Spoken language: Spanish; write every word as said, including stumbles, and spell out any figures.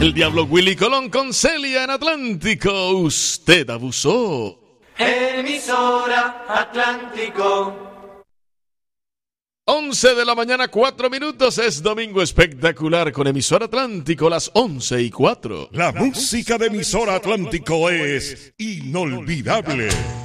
El Diablo Willy Colón con Celia en Atlántico. Usted abusó. Emisora Atlántico. once de la mañana, cuatro minutos. Es domingo espectacular con Emisora Atlántico, las once y cuatro. La música de Emisora Atlántico es inolvidable.